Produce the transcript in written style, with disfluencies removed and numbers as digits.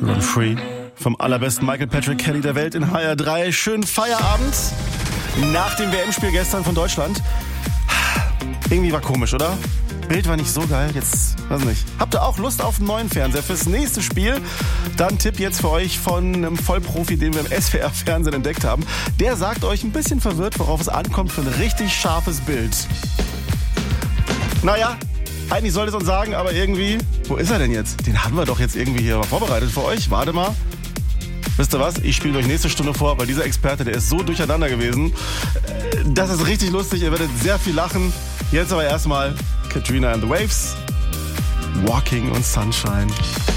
Run Free vom allerbesten Michael Patrick Kelly der Welt in HR3. Schönen Feierabend nach dem WM-Spiel gestern von Deutschland. Irgendwie war komisch, oder? Bild war nicht so geil, jetzt, weiß nicht. Habt ihr auch Lust auf einen neuen Fernseher fürs nächste Spiel? Dann Tipp jetzt für euch von einem Vollprofi, den wir im SWR-Fernsehen entdeckt haben. Der sagt euch ein bisschen verwirrt, worauf es ankommt für ein richtig scharfes Bild. Naja, eigentlich sollte es uns sagen, aber irgendwie, wo ist er denn jetzt? Den haben wir doch jetzt irgendwie hier mal vorbereitet für euch. Warte mal. Wisst ihr was? Ich spiele euch nächste Stunde vor, weil dieser Experte, der ist so durcheinander gewesen. Das ist richtig lustig, ihr werdet sehr viel lachen. Jetzt aber erstmal Katrina and the Waves, Walking on Sunshine.